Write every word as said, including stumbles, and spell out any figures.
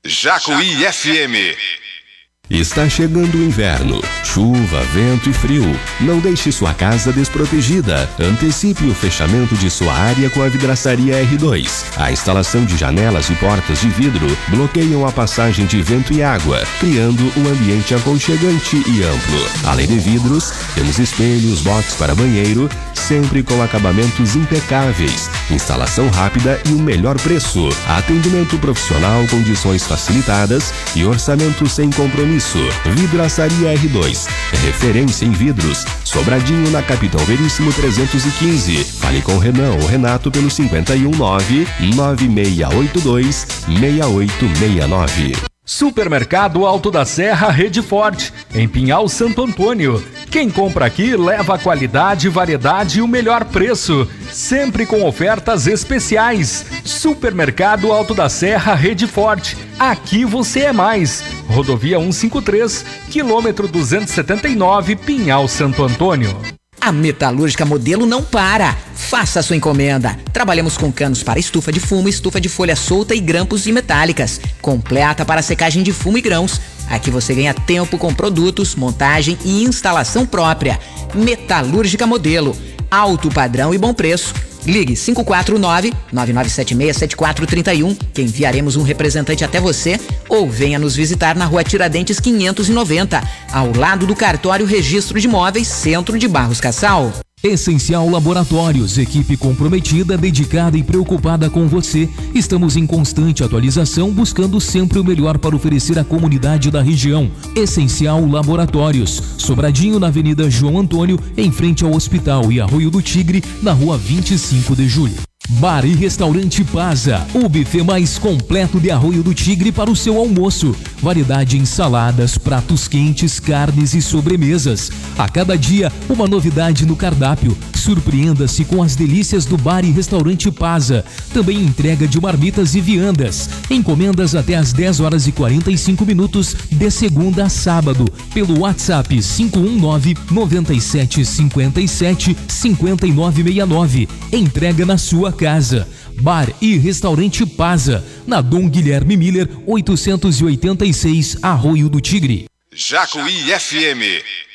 Jacuí F M. Está chegando o inverno. Chuva, vento e frio. Não deixe sua casa desprotegida. Antecipe o fechamento de sua área com a vidraçaria R dois. A instalação de janelas e portas de vidro bloqueiam a passagem de vento e água, criando um ambiente aconchegante e amplo. Além de vidros, temos espelhos, box para banheiro, sempre com acabamentos impecáveis, instalação rápida e o melhor preço. Atendimento profissional, condições facilitadas e orçamento sem compromisso. Vidraçaria R dois, referência em vidros. Sobradinho na Capitão Veríssimo trezentos e quinze. Fale com Renan ou Renato pelo cinquenta e um nove, nove seis oito dois, seis oito seis nove. Supermercado Alto da Serra Rede Forte, em Pinhal Santo Antônio. Quem compra aqui leva qualidade, variedade e o melhor preço, sempre com ofertas especiais. Supermercado Alto da Serra Rede Forte, aqui você é mais. Rodovia cento e cinquenta e três, quilômetro duzentos e setenta e nove, Pinhal Santo Antônio. A Metalúrgica Modelo não para. Faça a sua encomenda. Trabalhamos com canos para estufa de fumo, estufa de folha solta e grampos e metálicas. Completa para secagem de fumo e grãos. Aqui você ganha tempo com produtos, montagem e instalação própria. Metalúrgica Modelo. Alto padrão e bom preço. Ligue cinco quatro nove, nove nove sete seis, sete quatro três um, que enviaremos um representante até você, ou venha nos visitar na Rua Tiradentes quinhentos e noventa, ao lado do Cartório Registro de Imóveis, Centro de Barros Cassal. Essencial Laboratórios, equipe comprometida, dedicada e preocupada com você. Estamos em constante atualização, buscando sempre o melhor para oferecer à comunidade da região. Essencial Laboratórios, Sobradinho na Avenida João Antônio, em frente ao Hospital, e Arroio do Tigre, na Rua vinte e cinco de julho. Bar e Restaurante Paza, o buffet mais completo de Arroio do Tigre para o seu almoço. Variedade em saladas, pratos quentes, carnes e sobremesas. A cada dia, uma novidade no cardápio. Surpreenda-se com as delícias do Bar e Restaurante Paza. Também entrega de marmitas e viandas. Encomendas até às dez horas e quarenta e cinco minutos, de segunda a sábado, pelo WhatsApp cinco um nove, nove sete cinco sete, cinco nove seis nove. Entrega na sua casa. Bar e Restaurante Paza, na Dom Guilherme Miller, oitocentos e oitenta e seis, Arroio do Tigre. Jacuí F M.